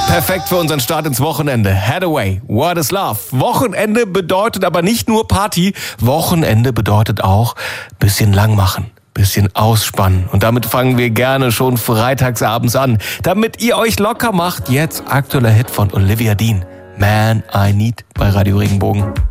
Perfekt für unseren Start ins Wochenende. Hathaway, What is Love. Wochenende bedeutet aber nicht nur Party. Wochenende bedeutet auch bisschen lang machen, bisschen ausspannen. Und damit fangen wir gerne schon freitagsabends an. Damit ihr euch locker macht, jetzt aktueller Hit von Olivia Dean. Man, I Need bei Radio Regenbogen.